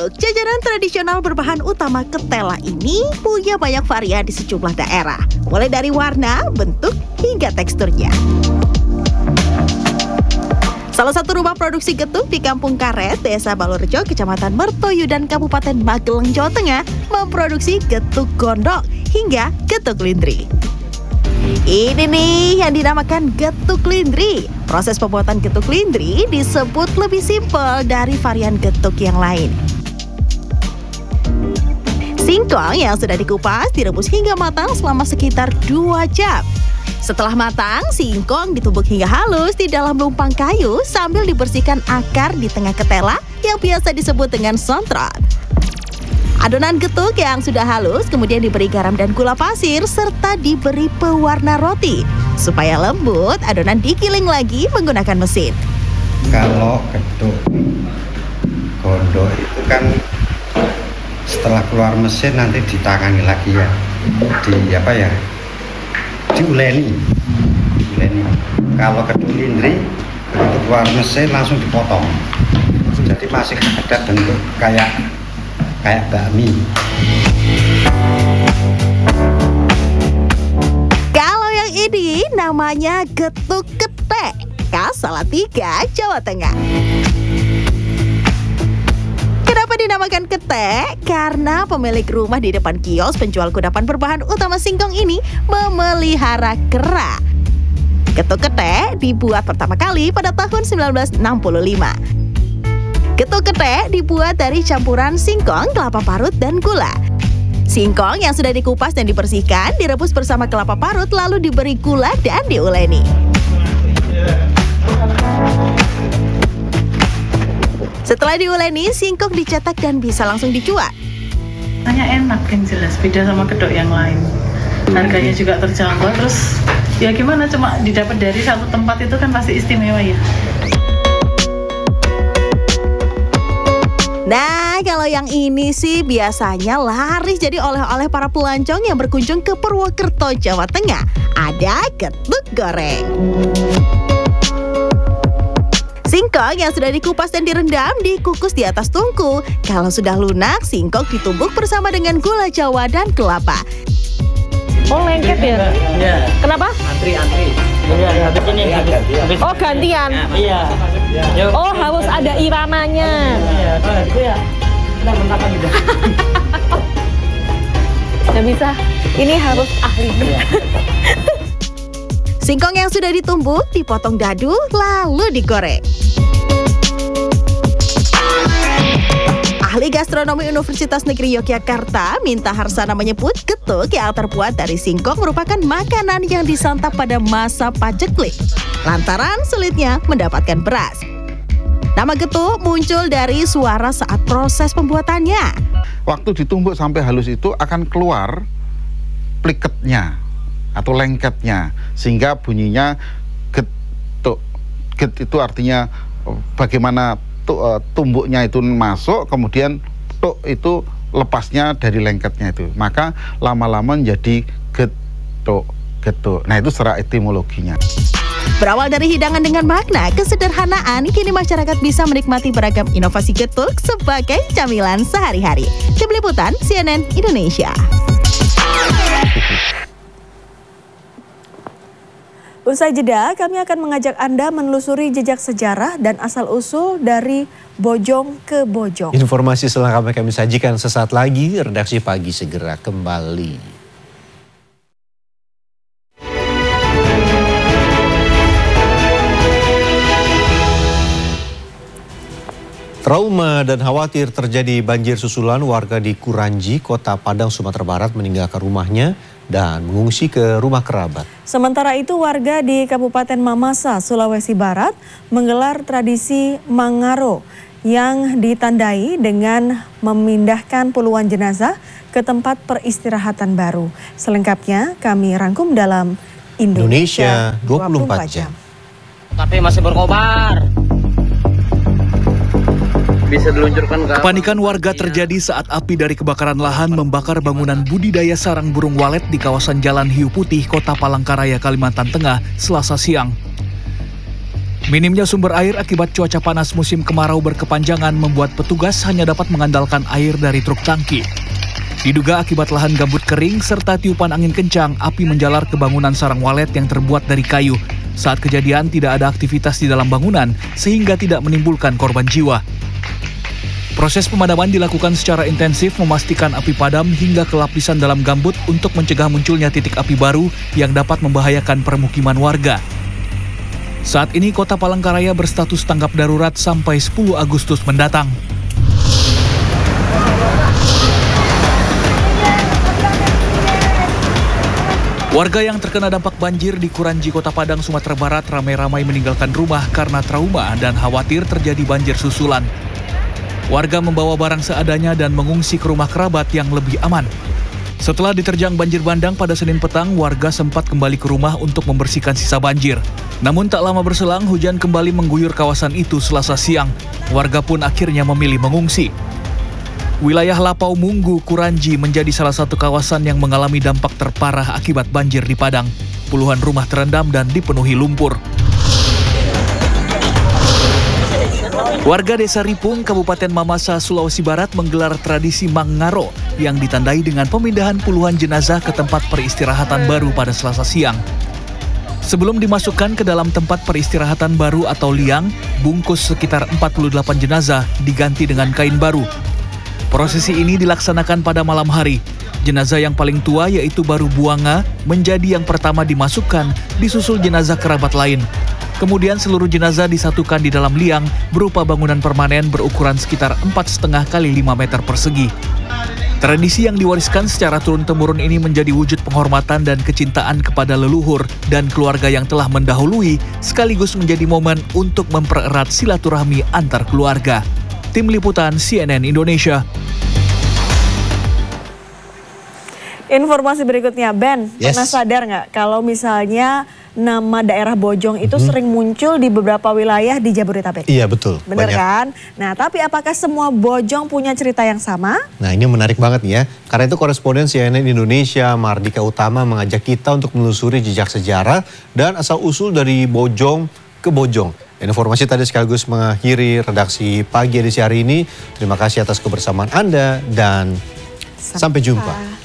getuk, jajanan tradisional berbahan utama ketela ini punya banyak varian di sejumlah daerah, mulai dari warna, bentuk, hingga teksturnya. Salah satu rumah produksi getuk di Kampung Karet, Desa Balurjo, Kecamatan Mertoyudan, Kabupaten Magelang, Jawa Tengah, memproduksi getuk gondok hingga getuk lindri. Ini nih yang dinamakan getuk lindri. Proses pembuatan getuk lindri disebut lebih simpel dari varian getuk yang lain. Singkong yang sudah dikupas direbus hingga matang selama sekitar 2 jam. Setelah matang, singkong ditumbuk hingga halus di dalam lumpang kayu sambil dibersihkan akar di tengah ketela yang biasa disebut dengan sontrot. Adonan getuk yang sudah halus kemudian diberi garam dan gula pasir serta diberi pewarna roti. Supaya lembut, adonan digiling lagi menggunakan mesin. Kalau getuk gondok itu kan setelah keluar mesin nanti ditangani lagi ya. Diuleni. Kalau getuk lindri begitu keluar mesin langsung dipotong. Jadi masih ada bentuk kayak bakmi. Kalau yang ini namanya getuk ketek, khas Salatiga, Jawa Tengah. Kenapa dinamakan ketek? Karena pemilik rumah di depan kios penjual kudapan berbahan utama singkong ini memelihara kera. Getuk ketek dibuat pertama kali pada tahun 1965. Getuk ketek dibuat dari campuran singkong, kelapa parut, dan gula. Singkong yang sudah dikupas dan dibersihkan direbus bersama kelapa parut lalu diberi gula dan diuleni. Setelah diuleni, singkong dicetak dan bisa langsung dicuak. Rasanya enak yang jelas, beda sama kedok yang lain. Harganya juga terjangkau, terus ya gimana, cuma didapat dari satu tempat itu kan pasti istimewa ya. Nah, kalau yang ini sih biasanya laris jadi oleh-oleh para pelancong yang berkunjung ke Purwokerto, Jawa Tengah. Ada getuk goreng. Singkong yang sudah dikupas dan direndam dikukus di atas tungku. Kalau sudah lunak, singkong ditumbuk bersama dengan gula Jawa dan kelapa. Oh, lengket ya? Iya. Kenapa? Antri. Iya, habis ini. Oh, gantian? Iya. Oh, harus ada iramanya. Iya, kalau itu ya. Kita mentakan gitu. Nggak bisa. Ini harus ahlinya. Singkong yang sudah ditumbuk dipotong dadu lalu digoreng. Ahli gastronomi Universitas Negeri Yogyakarta, Minta Harsana menyebut getuk yang terbuat dari singkong merupakan makanan yang disantap pada masa paceklik, lantaran sulitnya mendapatkan beras. Nama getuk muncul dari suara saat proses pembuatannya. Waktu ditumbuk sampai halus itu akan keluar pliketnya atau lengketnya, sehingga bunyinya getuk. Get itu artinya bagaimana tumbuknya itu masuk, kemudian tuk itu lepasnya dari lengketnya itu, maka lama-lama menjadi getuk. Nah, itu secara etimologinya. Berawal dari hidangan dengan makna kesederhanaan, kini masyarakat bisa menikmati beragam inovasi getuk sebagai camilan sehari-hari. Tim Liputan CNN Indonesia. Usai jeda, kami akan mengajak Anda menelusuri jejak sejarah dan asal-usul dari Bojong ke Bojong. Informasi selengkapnya kami sajikan sesaat lagi. Redaksi Pagi segera kembali. Trauma dan khawatir terjadi banjir susulan, warga di Kuranji, Kota Padang, Sumatera Barat meninggalkan rumahnya dan mengungsi ke rumah kerabat. Sementara itu warga di Kabupaten Mamasa, Sulawesi Barat menggelar tradisi Mangaro yang ditandai dengan memindahkan puluhan jenazah ke tempat peristirahatan baru. Selengkapnya kami rangkum dalam Indonesia 24 jam. Tapi masih berkobar. Bisa diluncurkan ke... Kepanikan warga terjadi saat api dari kebakaran lahan membakar bangunan budidaya sarang burung walet di kawasan Jalan Hiu Putih, Kota Palangkaraya, Kalimantan Tengah, Selasa siang. Minimnya sumber air akibat cuaca panas musim kemarau berkepanjangan membuat petugas hanya dapat mengandalkan air dari truk tangki. Diduga akibat lahan gambut kering serta tiupan angin kencang, api menjalar ke bangunan sarang walet yang terbuat dari kayu. Saat kejadian tidak ada aktivitas di dalam bangunan sehingga tidak menimbulkan korban jiwa. Proses pemadaman dilakukan secara intensif memastikan api padam hingga ke lapisan dalam gambut untuk mencegah munculnya titik api baru yang dapat membahayakan permukiman warga. Saat ini Kota Palangkaraya berstatus tanggap darurat sampai 10 Agustus mendatang. Warga yang terkena dampak banjir di Kuranji, Kota Padang, Sumatera Barat ramai-ramai meninggalkan rumah karena trauma dan khawatir terjadi banjir susulan. Warga membawa barang seadanya dan mengungsi ke rumah kerabat yang lebih aman. Setelah diterjang banjir bandang pada Senin petang, warga sempat kembali ke rumah untuk membersihkan sisa banjir. Namun tak lama berselang, hujan kembali mengguyur kawasan itu Selasa siang. Warga pun akhirnya memilih mengungsi. Wilayah Lapau Munggu, Kuranji menjadi salah satu kawasan yang mengalami dampak terparah akibat banjir di Padang. Puluhan rumah terendam dan dipenuhi lumpur. Warga Desa Ripung, Kabupaten Mamasa, Sulawesi Barat menggelar tradisi Mangaro yang ditandai dengan pemindahan puluhan jenazah ke tempat peristirahatan baru pada Selasa siang. Sebelum dimasukkan ke dalam tempat peristirahatan baru atau liang, bungkus sekitar 48 jenazah diganti dengan kain baru. Prosesi ini dilaksanakan pada malam hari. Jenazah yang paling tua yaitu Baru Buanga menjadi yang pertama dimasukkan, disusul jenazah kerabat lain. Kemudian seluruh jenazah disatukan di dalam liang berupa bangunan permanen berukuran sekitar 4,5 kali 5 meter persegi. Tradisi yang diwariskan secara turun-temurun ini menjadi wujud penghormatan dan kecintaan kepada leluhur dan keluarga yang telah mendahului, sekaligus menjadi momen untuk mempererat silaturahmi antar keluarga. Tim Liputan CNN Indonesia. Informasi berikutnya, Ben, pernah sadar nggak kalau misalnya nama daerah Bojong itu sering muncul di beberapa wilayah di Jabodetabek? Iya, betul. Bener kan? Nah, tapi apakah semua Bojong punya cerita yang sama? Nah, ini menarik banget nih ya. Karena itu koresponden CNN Indonesia Mardika Utama mengajak kita untuk menelusuri jejak sejarah dan asal-usul dari Bojong ke Bojong. Informasi tadi sekaligus mengakhiri redaksi pagi edisi hari ini. Terima kasih atas kebersamaan Anda dan sampai jumpa.